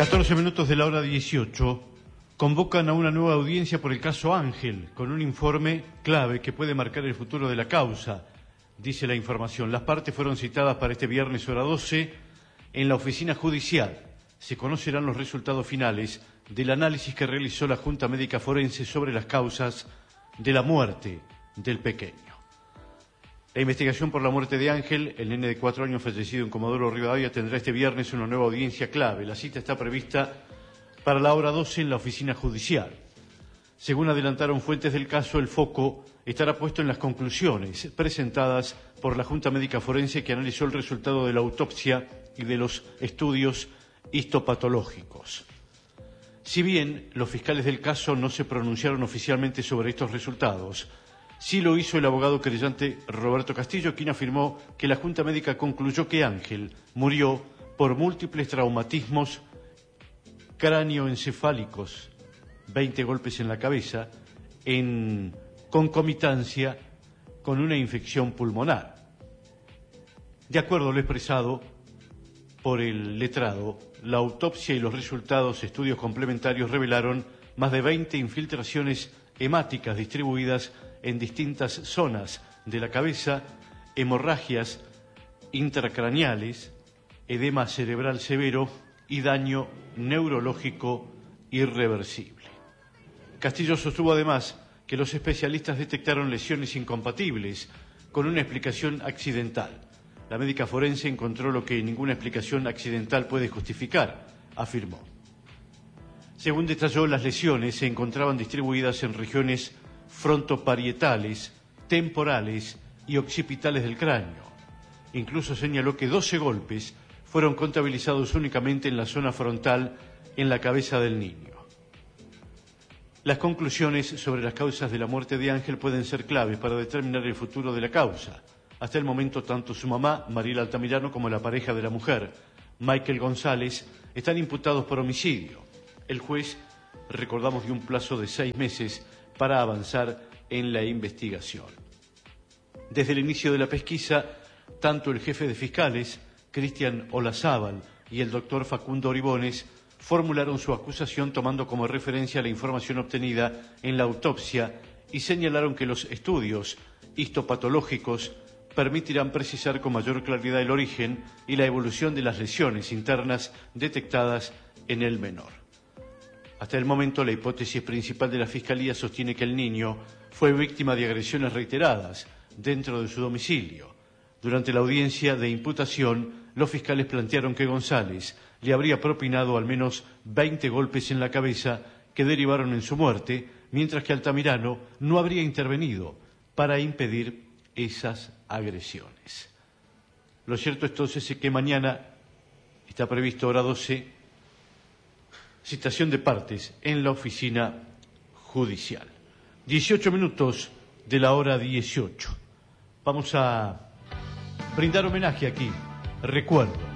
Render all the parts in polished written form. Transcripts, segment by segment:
14 minutos de la hora 18, convocan a una nueva audiencia por el caso Ángel, con un informe clave que puede marcar el futuro de la causa, dice la información. Las partes fueron citadas para este viernes hora 12 en la oficina judicial. Se conocerán los resultados finales del análisis que realizó la Junta Médica Forense sobre las causas de la muerte del pequeño. La investigación por la muerte de Ángel, el nene de 4 años fallecido en Comodoro Rivadavia, tendrá este viernes una nueva audiencia clave. La cita está prevista para la hora 12 en la oficina judicial. Según adelantaron fuentes del caso, el foco estará puesto en las conclusiones presentadas por la Junta Médica Forense, que analizó el resultado de la autopsia y de los estudios histopatológicos. Si bien los fiscales del caso no se pronunciaron oficialmente sobre estos resultados, sí lo hizo el abogado querellante Roberto Castillo, quien afirmó que la Junta Médica concluyó que Ángel murió por múltiples traumatismos cráneoencefálicos, 20 golpes en la cabeza, en concomitancia con una infección pulmonar. De acuerdo a lo expresado por el letrado, la autopsia y los resultados de estudios complementarios revelaron más de 20 infiltraciones hemáticas distribuidas en distintas zonas de la cabeza, hemorragias intracraneales, edema cerebral severo y daño neurológico irreversible. Castillo sostuvo además que los especialistas detectaron lesiones incompatibles con una explicación accidental. La médica forense encontró lo que ninguna explicación accidental puede justificar, afirmó. Según detalló, las lesiones se encontraban distribuidas en regiones frontoparietales, temporales y occipitales del cráneo. Incluso señaló que 12 golpes fueron contabilizados únicamente en la zona frontal en la cabeza del niño. Las conclusiones sobre las causas de la muerte de Ángel pueden ser claves para determinar el futuro de la causa. Hasta el momento, tanto su mamá, Mariela Altamirano, como la pareja de la mujer, Michael González, están imputados por homicidio. El juez, recordamos, dio un plazo de 6 meses para avanzar en la investigación. Desde el inicio de la pesquisa, tanto el jefe de fiscales, Cristian Olazábal, y el doctor Facundo Oribones formularon su acusación tomando como referencia la información obtenida en la autopsia y señalaron que los estudios histopatológicos permitirán precisar con mayor claridad el origen y la evolución de las lesiones internas detectadas en el menor. Hasta el momento, la hipótesis principal de la Fiscalía sostiene que el niño fue víctima de agresiones reiteradas dentro de su domicilio. Durante la audiencia de imputación, los fiscales plantearon que González le habría propinado al menos 20 golpes en la cabeza que derivaron en su muerte, mientras que Altamirano no habría intervenido para impedir esas agresiones. Lo cierto entonces es que mañana está previsto hora 12, citación de partes en la oficina judicial. 18 minutos de la hora 18. Vamos a brindar homenaje aquí, recuerdo.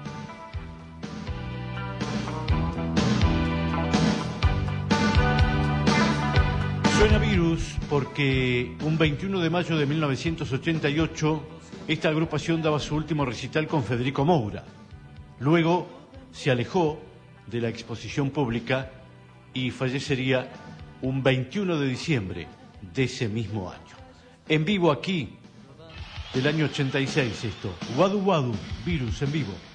Suena Virus porque un 21 de mayo de 1988 esta agrupación daba su último recital con Federico Moura. Luego se alejó de la exposición pública y fallecería un 21 de diciembre de ese mismo año. En vivo aquí, del año 86 esto, Wadu Wadu, Virus en vivo.